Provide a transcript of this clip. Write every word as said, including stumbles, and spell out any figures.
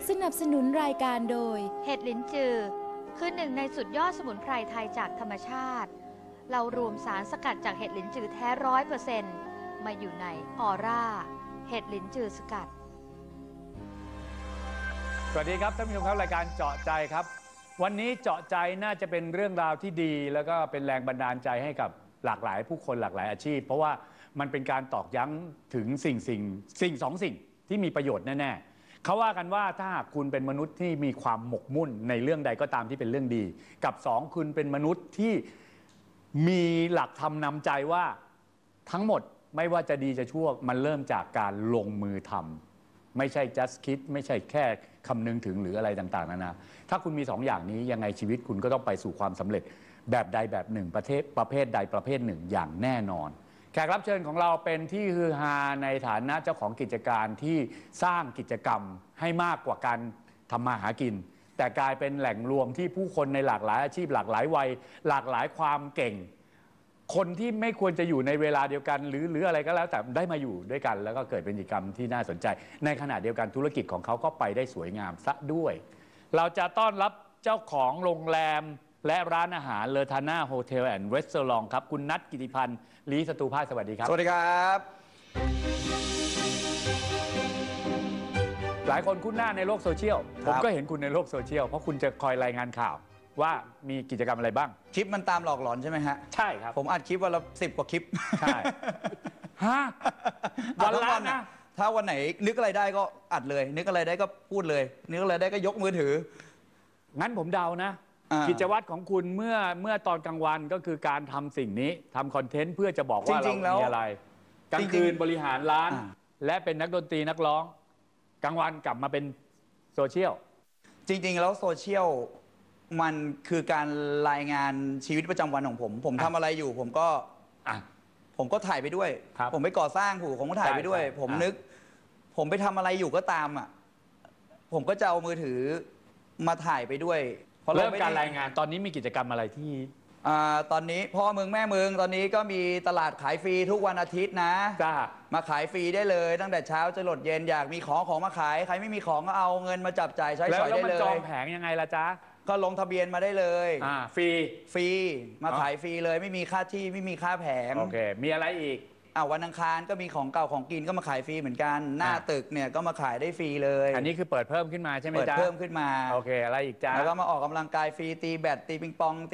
สนับสนุนรายการโดยเห็ดลิ้นจือคือหนึ่งในสุดยอดสมุนไพรไทยจากธรรมชาติเรารวมสารสกัดจากเห็ดลิ้นจือแท้ร้อยเปอร์เซ็นต์มาอยู่ในออร่าเห็ดลิ้นจือสกัดสวัสดีครับท่านผู้ชมครับรายการเจาะใจครับวันนี้เจาะใจน่าจะเป็นเรื่องราวที่ดีแล้วก็เป็นแรงบันดาลใจให้กับหลากหลายผู้คนหลากหลายอาชีพเพราะว่ามันเป็นการตอกย้ำถึงสิ่งสิ่งสิ่งสองสิ่งที่มีประโยชน์แน่ๆเขาว่ากันว่าถ้าหากคุณเป็นมนุษย์ที่มีความหมกมุ่นในเรื่องใดก็ตามที่เป็นเรื่องดีกับสองคุณเป็นมนุษย์ที่มีหลักธรรมนำใจว่าทั้งหมดไม่ว่าจะดีจะชั่วมันเริ่มจากการลงมือทำไม่ใช่ just คิดไม่ใช่แค่คำนึงถึงหรืออะไรต่างๆนานาถ้าคุณมีสองอย่างนี้ยังไงชีวิตคุณก็ต้องไปสู่ความสำเร็จแบบใดแบบหนึ่งประเทศประเภทใดประเภทหนึ่งอย่างแน่นอนแขกรับเชิญของเราเป็นที่ฮือฮาในฐานะเจ้าของกิจการที่สร้างกิจกรรมให้มากกว่าการทำมาหากินแต่กลายเป็นแหล่งรวมที่ผู้คนในหลากหลายอาชีพหลากหลายวัยหลากหลายความเก่งคนที่ไม่ควรจะอยู่ในเวลาเดียวกันหรือหรืออะไรก็แล้วแต่ได้มาอยู่ด้วยกันแล้วก็เกิดเป็นกิจกรรมที่น่าสนใจในขณะเดียวกันธุรกิจของเขาก็ไปได้สวยงามซะด้วยเราจะต้อนรับเจ้าของโรงแรมและร้านอาหารเลอทาน่าโฮเทลแอนด์รีสอร์ทครับคุณนัทกิติพันธ์ลีสตูภาสสวัสดีครับสวัสดีครับหลายคนคุ้นหน้าในโลกโซเชียลผมก็เห็นคุณในโลกโซเชียลเพราะคุณจะคอยรายงานข่าวว่ามีกิจกรรมอะไรบ้างคลิปมันตามหลอกหลอนใช่ไหมฮะใช่ครับผมอัดคลิปวันละสิบกว่าคลิปใช่ฮะวันละนะถ้าวันไหนนึกอะไรได้ก็อัดเลยนึกอะไรได้ก็พูดเลยนึกอะไรได้ก็ยกมือถืองั้นผมเดานะกิจวัตรของคุณเมื่อเมื่อตอนกลางวันก็คือการทำสิ่งนี้ทำคอนเทนต์เพื่อจะบอกว่าเรามีอะไรกลางคืนบริหารร้านและเป็นนักดนตรีนักร้องกลางวันกลับมาเป็นโซเชียลจริงๆแล้วโซเชียลมันคือการรายงานชีวิตประจำวันของผมผมทำอะไรอยู่ผมก็ผมก็ถ่ายไปด้วยผมไปก่อสร้างผูผมก็ถ่ายไปด้วยผมนึกผมไปทำอะไรอยู่ก็ตามอ่ะผมก็จะเอามือถือมาถ่ายไปด้วยเริ่มการรายงานตอนนี้มีกิจกรรมอะไรที่ตอนนี้พ่อมึงแม่มึงตอนนี้ก็มีตลาดขายฟรีทุกวันอาทิตย์นะมาขายฟรีได้เลยตั้งแต่เช้าจรดเย็นอยากมีของของมาขายใครไม่มีของก็เอาเงินมาจับจ่ายใช้สอยได้เลยแล้วมันจองแผงยังไงล่ะจ๊ะก็ลงทะเบียนมาได้เลยอ่าฟรีฟรีมาขายฟรีเลยไม่มีค่าที่ไม่มีค่าแผงโอเคมีอะไรอีกอ่าวันอังคารก็มีของเก่าของกินก็มาขายฟรีเหมือนกันหน้าตึกเนี่ยก็มาขายได้ฟรีเลยอันนี้คือเปิดเพิ่มขึ้นมาใช่ไหมจ๊ะเปิดเพิ่มขึ้นมาโอเคอะไรอีกจ๊ะแล้วก็มาออกกำลังกายฟรีตีแบดตีปิงปอง